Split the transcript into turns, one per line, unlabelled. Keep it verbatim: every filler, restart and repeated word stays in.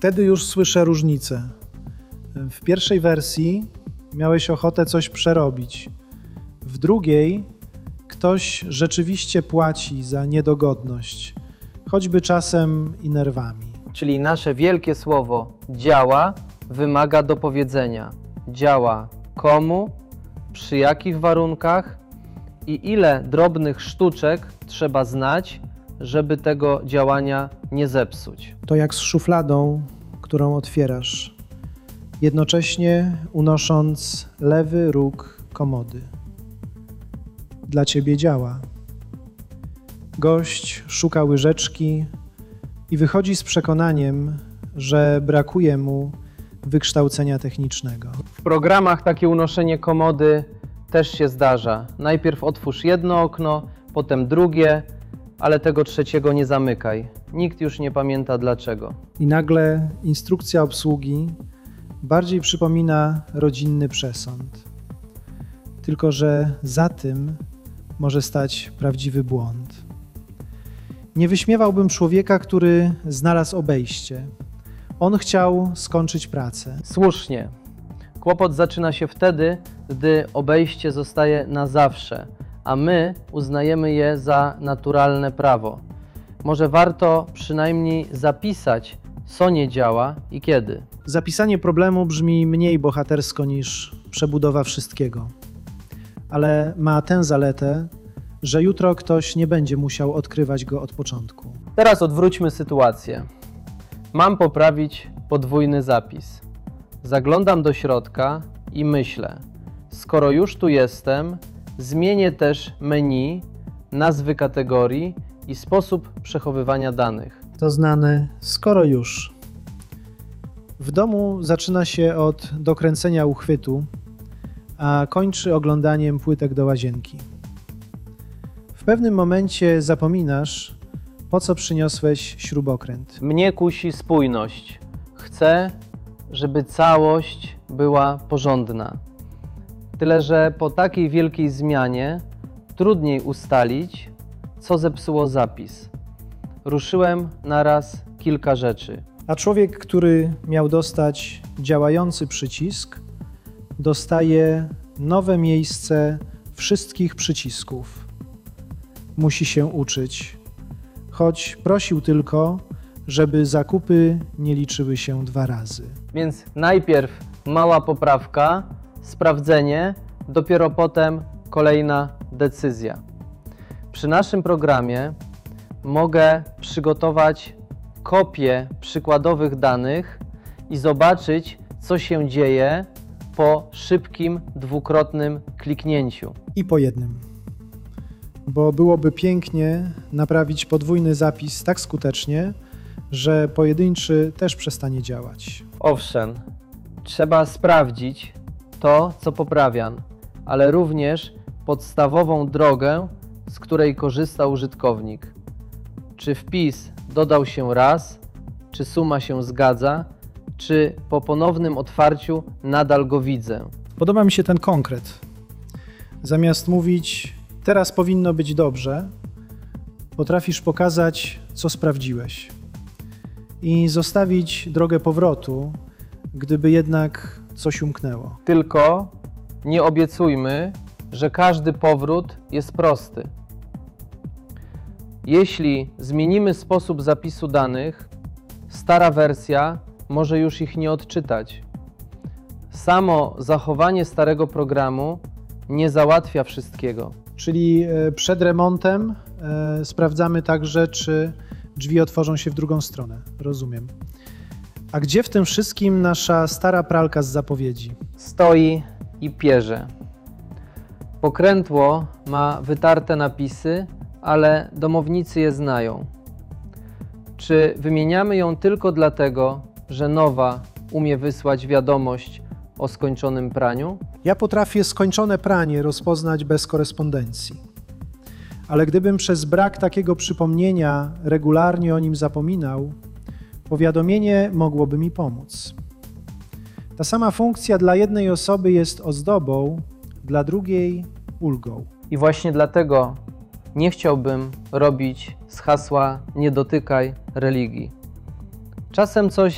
Wtedy już słyszę różnicę. W pierwszej wersji miałeś ochotę coś przerobić. W drugiej ktoś rzeczywiście płaci za niedogodność, choćby czasem i nerwami.
Czyli nasze wielkie słowo działa wymaga dopowiedzenia. Działa komu, przy jakich warunkach i ile drobnych sztuczek trzeba znać, żeby tego działania nie zepsuć.
To jak z szufladą, którą otwierasz, jednocześnie unosząc lewy róg komody. Dla ciebie działa. Gość szuka łyżeczki i wychodzi z przekonaniem, że brakuje mu wykształcenia technicznego.
W programach takie unoszenie komody też się zdarza. Najpierw otwórz jedno okno, potem drugie, ale tego trzeciego nie zamykaj. Nikt już nie pamięta dlaczego.
I nagle instrukcja obsługi bardziej przypomina rodzinny przesąd. Tylko że za tym może stać prawdziwy błąd. Nie wyśmiewałbym człowieka, który znalazł obejście. On chciał skończyć pracę.
Słusznie. Kłopot zaczyna się wtedy, gdy obejście zostaje na zawsze, a my uznajemy je za naturalne prawo. Może warto przynajmniej zapisać, co nie działa i kiedy.
Zapisanie problemu brzmi mniej bohatersko niż przebudowa wszystkiego. Ale ma tę zaletę, że jutro ktoś nie będzie musiał odkrywać go od początku.
Teraz odwróćmy sytuację. Mam poprawić podwójny zapis. Zaglądam do środka i myślę, skoro już tu jestem, zmienię też menu, nazwy kategorii i sposób przechowywania danych.
To znane skoro już. W domu zaczyna się od dokręcenia uchwytu, a kończy oglądaniem płytek do łazienki. W pewnym momencie zapominasz, po co przyniosłeś śrubokręt.
Mnie kusi spójność. Chcę, żeby całość była porządna. Tyle że po takiej wielkiej zmianie trudniej ustalić, co zepsuło zapis. Ruszyłem naraz kilka rzeczy.
A człowiek, który miał dostać działający przycisk, dostaje nowe miejsce wszystkich przycisków. Musi się uczyć, choć prosił tylko, żeby zakupy nie liczyły się dwa razy.
Więc najpierw mała poprawka, sprawdzenie, dopiero potem kolejna decyzja. Przy naszym programie mogę przygotować kopię przykładowych danych i zobaczyć, co się dzieje po szybkim, dwukrotnym kliknięciu.
I po jednym. Bo byłoby pięknie naprawić podwójny zapis tak skutecznie, że pojedynczy też przestanie działać.
Owszem, trzeba sprawdzić to, co poprawiam, ale również podstawową drogę, z której korzysta użytkownik. Czy wpis dodał się raz, czy suma się zgadza, czy po ponownym otwarciu nadal go widzę.
Podoba mi się ten konkret. Zamiast mówić, teraz powinno być dobrze, potrafisz pokazać, co sprawdziłeś i zostawić drogę powrotu, gdyby jednak coś umknęło.
Tylko nie obiecujmy, że każdy powrót jest prosty. Jeśli zmienimy sposób zapisu danych, stara wersja może już ich nie odczytać. Samo zachowanie starego programu nie załatwia wszystkiego.
Czyli przed remontem e, sprawdzamy także, czy drzwi otworzą się w drugą stronę. Rozumiem. A gdzie w tym wszystkim nasza stara pralka z zapowiedzi?
Stoi i pierze. Pokrętło ma wytarte napisy, ale domownicy je znają. Czy wymieniamy ją tylko dlatego, że nowa umie wysłać wiadomość o skończonym praniu?
Ja potrafię skończone pranie rozpoznać bez korespondencji. Ale gdybym przez brak takiego przypomnienia regularnie o nim zapominał, powiadomienie mogłoby mi pomóc. Ta sama funkcja dla jednej osoby jest ozdobą, dla drugiej ulgą.
I właśnie dlatego nie chciałbym robić z hasła "nie dotykaj religii". Czasem coś